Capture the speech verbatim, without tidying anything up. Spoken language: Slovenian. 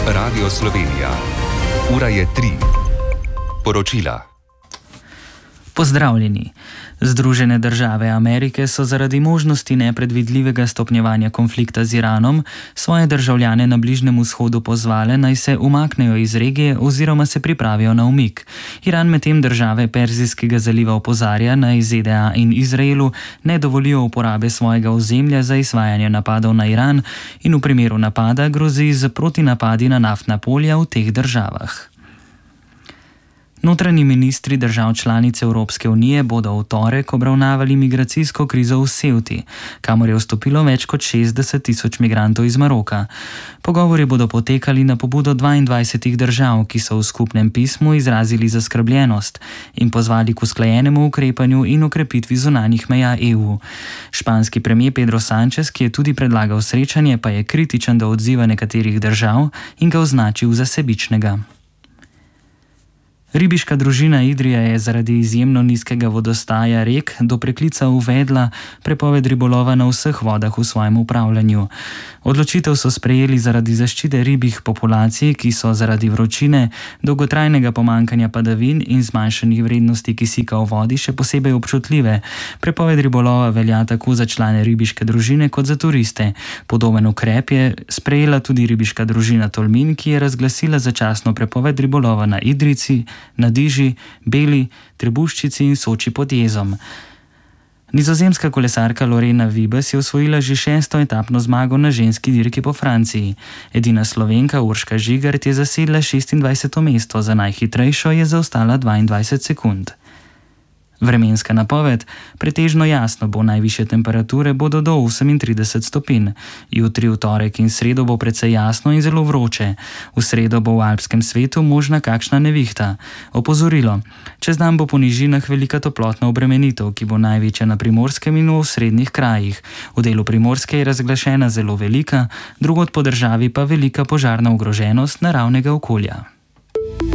Radio Slovenija. Ura je tri. Poročila. Pozdravljeni. Združene države Amerike so zaradi možnosti nepredvidljivega stopnjevanja konflikta z Iranom svoje državljane na Bližnjem vzhodu pozvale, naj se umaknejo iz regije oziroma se pripravijo na umik. Iran medtem države Perzijskega zaliva opozarja, naj Z D A in Izraelu ne dovolijo uporabe svojega ozemlja za izvajanje napadov na Iran in v primeru napada grozi z protinapadi na naftna polja v teh državah. Notranji ministri držav članic Evropske unije bodo v torek obravnavali migracijsko krizo v Ceuti, kamor je vstopilo več kot šestdeset tisoč migrantov iz Maroka. Pogovori bodo potekali na pobudo dvaindvajsetih držav, ki so v skupnem pismu izrazili zaskrbljenost in pozvali k usklajenemu ukrepanju in okrepitvi zunanjih meja E U. Španski premier Pedro Sánchez, ki je tudi predlagal srečanje, pa je kritičen do odziva nekaterih držav in ga označil za sebičnega. Ribiška družina Idrija je zaradi izjemno nizkega vodostaja rek do preklica uvedla prepoved ribolova na vseh vodah v svojem upravljanju. Odločitev so sprejeli zaradi zaščite ribjih populacij, ki so zaradi vročine, dolgotrajnega pomankanja padavin in zmanjšanih vrednosti kisika v vodi še posebej občutljive. Prepoved ribolova velja tako za člane ribiške družine kot za turiste. Podoben ukrep je sprejela tudi ribiška družina Tolmin, ki je razglasila začasno prepoved ribolova na Idrijci, na Diži, Beli, Trebuščici in Soči pod Jezom. Nizozemska kolesarka Lorena Wiebes je osvojila že šesto etapno zmago na ženski dirki po Franciji. Edina Slovenka Urška Žigart je zasedla šestindvajseto mesto, za najhitrejšo je zaostala dvaindvajset sekund. Vremenska napoved: pretežno jasno bo, najvišje temperature bodo do osemintrideset stopinj. Jutri, v torek in sredo bo precej jasno in zelo vroče. V sredo bo v alpskem svetu možna kakšna nevihta. Opozorilo: čez dan bo po nižinah velika toplotna obremenitev, ki bo največja na Primorskem in v osrednjih krajih. V delu Primorske je razglašena zelo velika, drugod po državi pa velika požarna ogroženost naravnega okolja.